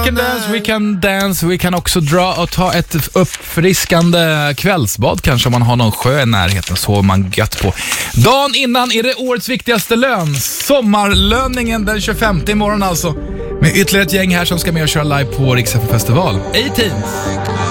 we can dance. Vi kan också dra och ta ett uppfriskande kvällsbad kanske om man har någon sjö i närheten, så man gött på. Dagen innan är det årets viktigaste lön, sommarlöningen den 25 imorgon alltså. Med ytterligare ett gäng här som ska med och köra live på Rix FM festival. 18